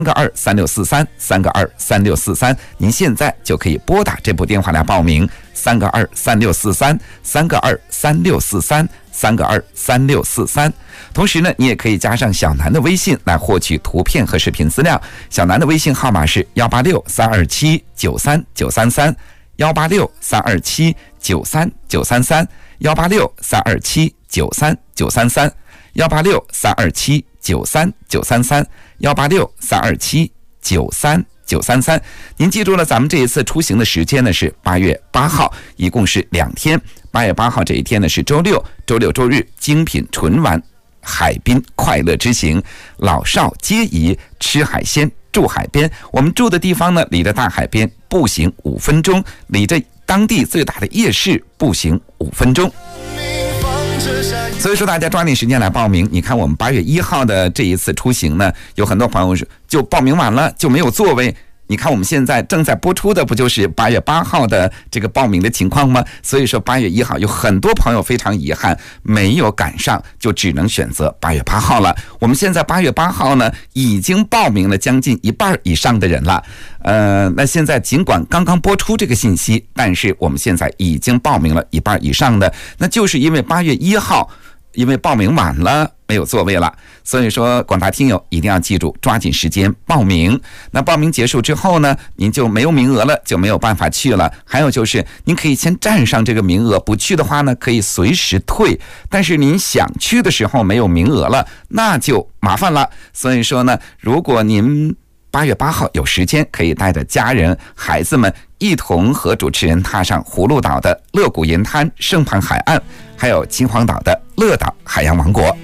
3个23643，3个23643，您现在就可以拨打这部电话来报名，3个23643，3个23643，3个23643。同时呢，你也可以加上小南的微信来获取图片和视频资料。小南的微信号码是186-327-93-933，186-327-93-933，186-327-93-933。您记住了，咱们这一次出行的时间呢是8月8号，一共是2天。8月8号这一天呢是周六，周六周日精品纯玩海滨快乐之行，老少皆宜，吃海鲜住海边。我们住的地方呢离着大海边步行5分钟，离着当地最大的夜市步行5分钟。所以说大家抓紧时间来报名。你看我们8月1号的这一次出行呢，有很多朋友就报名晚了就没有座位。你看我们现在正在播出的不就是8月8号的这个报名的情况吗？所以说8月1号有很多朋友非常遗憾没有赶上，就只能选择8月8号了。我们现在8月8号呢已经报名了将近一半以上的人了。那现在尽管刚刚播出这个信息，但是我们现在已经报名了一半以上的，那就是因为8月1号因为报名晚了没有座位了。所以说广大听友一定要记住，抓紧时间报名。那报名结束之后呢，您就没有名额了，就没有办法去了。还有就是您可以先占上这个名额，不去的话呢可以随时退，但是您想去的时候没有名额了，那就麻烦了。所以说呢，如果您8月8号有时间，可以带着家人孩子们一同和主持人踏上葫芦岛的乐谷银滩圣盘海岸，还有秦皇岛的乐岛海洋王国。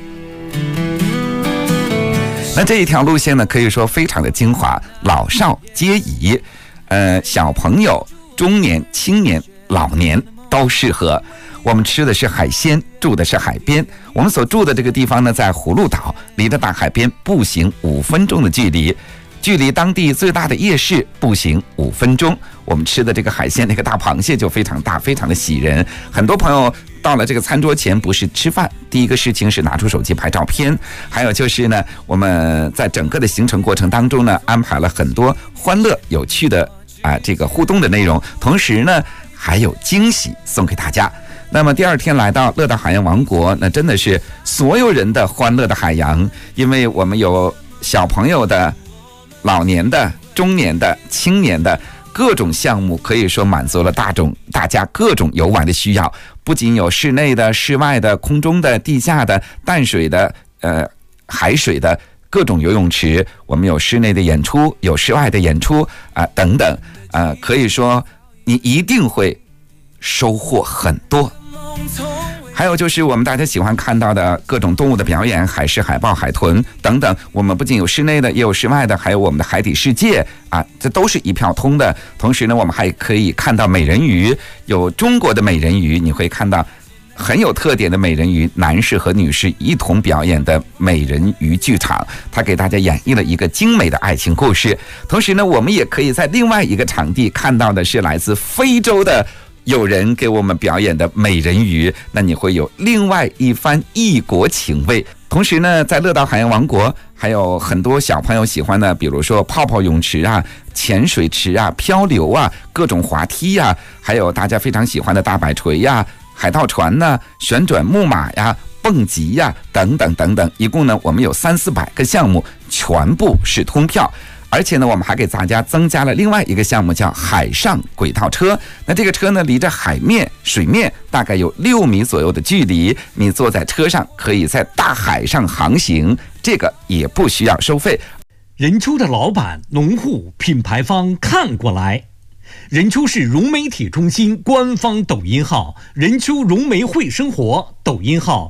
那这一条路线呢可以说非常的精华，老少皆宜，小朋友、中年、青年、老年都适合。我们吃的是海鲜，住的是海边。我们所住的这个地方呢在葫芦岛，离着大海边步行5分钟的距离，距离当地最大的夜市步行5分钟。我们吃的这个海鲜，那个大螃蟹就非常大，非常的喜人。很多朋友到了这个餐桌前，不是吃饭，第一个事情是拿出手机拍照片。还有就是呢，我们在整个的行程过程当中呢，安排了很多欢乐有趣的这个互动的内容，同时呢还有惊喜送给大家。那么第二天来到乐岛海洋王国，那真的是所有人的欢乐的海洋，因为我们有小朋友的、老年的、中年的、青年的各种项目，可以说满足了大家各种游玩的需要。不仅有室内的、室外的、空中的、地下的、淡水的、海水的各种游泳池，我们有室内的演出，有室外的演出等等，可以说你一定会收获很多。还有就是我们大家喜欢看到的各种动物的表演，海狮、海豹、海豚等等。我们不仅有室内的，也有室外的，还有我们的海底世界这都是一票通的。同时呢，我们还可以看到美人鱼，有中国的美人鱼，你会看到很有特点的美人鱼，男士和女士一同表演的美人鱼剧场，它给大家演绎了一个精美的爱情故事。同时呢，我们也可以在另外一个场地看到的是来自非洲的有人给我们表演的美人鱼，那你会有另外一番异国情味。同时呢，在乐岛海洋王国还有很多小朋友喜欢的，比如说泡泡泳池潜水池漂流各种滑梯还有大家非常喜欢的大摆锤海盗船旋转木马蹦极等等等等。一共呢，我们有300-400个项目，全部是通票。而且呢，我们还给大家增加了另外一个项目，叫海上轨道车。那这个车呢，离着水面大概有6米左右的距离，你坐在车上可以在大海上航行，这个也不需要收费。 任丘的老板、农户、品牌方看过来。任丘市融媒体中心官方抖音号任丘融媒会生活，抖音号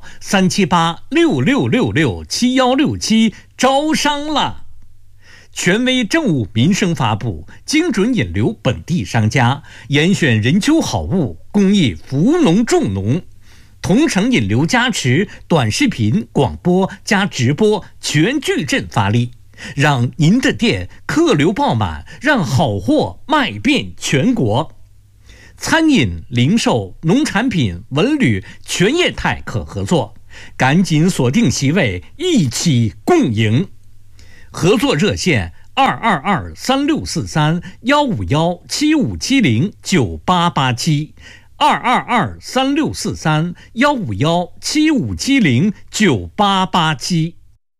37866667167，招商了。权威政务民生发布，精准引流本地商家，严选任丘好物，公益扶农种农，同城引流加持，短视频、广播加直播全矩阵发力，让您的店客流爆满，让好货卖遍全国。餐饮、零售、农产品、文旅全业态可合作，赶紧锁定席位，一起共赢。合作热线 222-3643-151-7570，222-3643-151-7570，9887。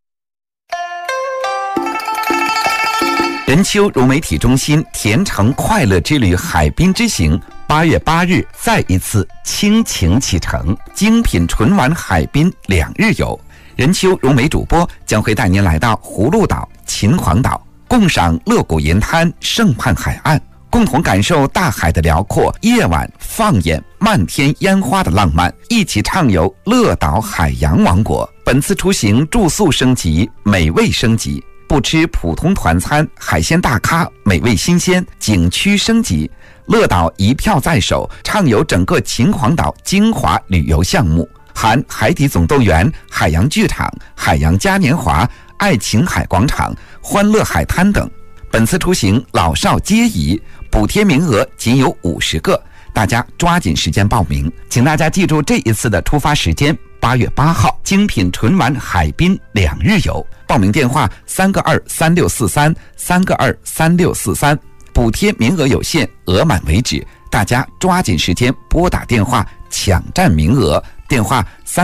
任丘融媒体中心甜橙快乐之旅海滨之行8月8日再一次倾情启程，精品纯玩海滨2日游。任丘融媒主播将会带您来到葫芦岛、秦皇岛，共赏乐谷银滩、胜畔海岸，共同感受大海的辽阔，夜晚放眼漫天烟花的浪漫，一起畅游乐岛海洋王国。本次出行住宿升级，美味升级，不吃普通团餐，海鲜大咖，美味新鲜，景区升级。乐岛一票在手，畅游整个秦皇岛精华旅游项目，含海底总动员、海洋剧场、海洋嘉年华、爱琴海广场、欢乐海滩等。本次出行老少皆宜，补贴名额仅有50个，大家抓紧时间报名。请大家记住这一次的出发时间，8月8号，精品纯玩海滨2日游。报名电话3个23643，3个23643，补贴名额有限，额满为止，大家抓紧时间拨打电话抢占名额。电话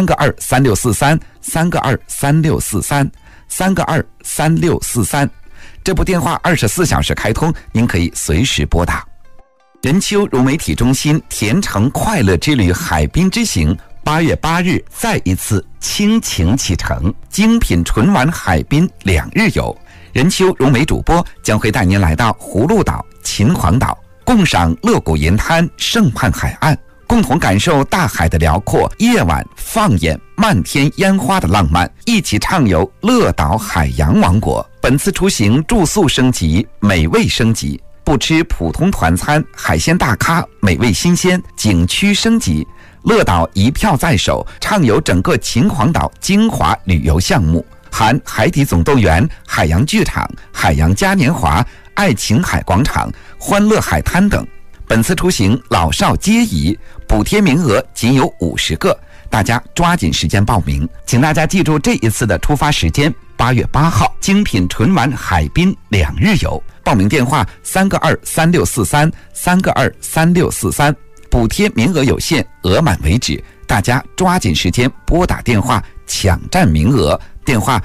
3个23643，3个23643，3个23643。这部电话24小时开通，您可以随时拨打。任丘融媒体中心甜橙快乐之旅海滨之行8月8日再一次倾情启程，精品纯玩海滨2日游。任丘融媒主播将会带您来到葫芦岛、秦皇岛，共赏乐谷银滩、胜畔海岸，共同感受大海的辽阔，夜晚放眼漫天烟花的浪漫，一起畅游乐岛海洋王国。本次出行住宿升级，美味升级，不吃普通团餐，海鲜大咖，美味新鲜，景区升级。乐岛一票在手，畅游整个秦皇岛精华旅游项目，含海底总动员、海洋剧场、海洋嘉年华、爱琴海广场、欢乐海滩等。本次出行老少皆宜，补贴名额仅有50个，大家抓紧时间报名。请大家记住这一次的出发时间，8月8号，精品纯玩海滨2日游。报名电话3个23643，3个23643，补贴名额有限，额满为止，大家抓紧时间拨打电话抢占名额。电话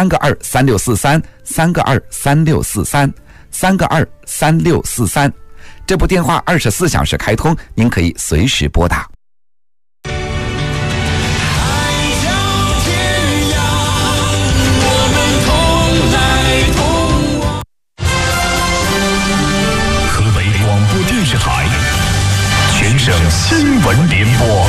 3个23643，3个23643，3个23643。这部电话24小时开通，您可以随时拨打。 河北广播电视台全省新闻联播。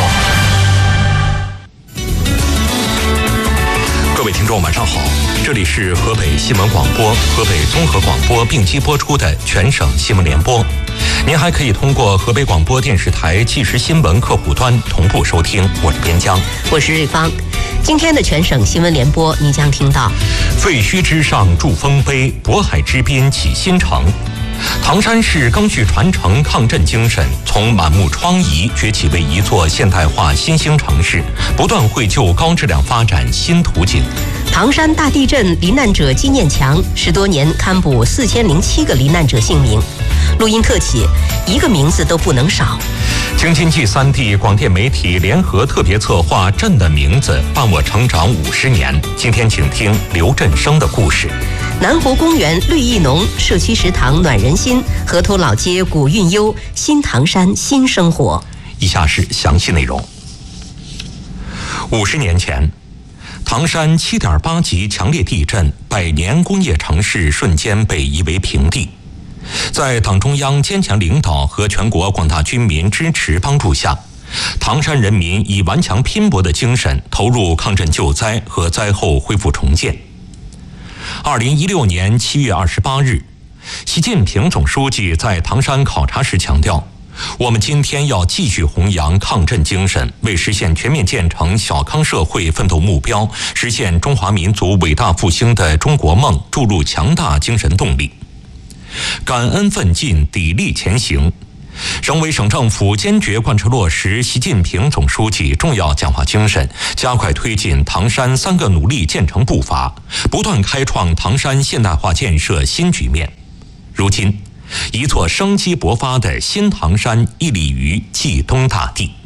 各位听众晚上好，这里是河北新闻广播、河北综合广播并机播出的全省新闻联播。您还可以通过河北广播电视台即时新闻客户端同步收听。我是边疆， 我是瑞芳。今天的全省新闻联播，你将听到： 废墟之上筑丰碑，渤海之滨起新城。唐山市赓续传承抗震精神，从满目疮痍崛起为一座现代化新兴城市，不断绘就高质量发展新途径。 唐山大地震罹难者纪念墙10多年刊补4007个罹难者姓名，录音特写，一个名字都不能少。 京津冀3地广电媒体联合特别策划《朕的名字伴我成长50年》，今天请听刘振生的故事。 南湖公园绿意浓，社区食堂暖人心，河头老街古韵幽，新唐山新生活。 以下是详细内容。50年前，唐山7.8级强烈地震，100年工业城市瞬间被夷为平地。在党中央坚强领导和全国广大军民支持帮助下，唐山人民以顽强拼搏的精神投入抗震救灾和灾后恢复重建。2016年7月28日，习近平总书记在唐山考察时强调，我们今天要继续弘扬抗震精神，为实现全面建成小康社会奋斗目标，实现中华民族伟大复兴的中国梦注入强大精神动力。感恩奋进，砥砺前行， 省委省政府坚决贯彻落实习近平总书记重要讲话精神，加快推进唐山3个努力建成步伐，不断开创唐山现代化建设新局面。如今，一座生机勃发的新唐山屹立于冀东大地。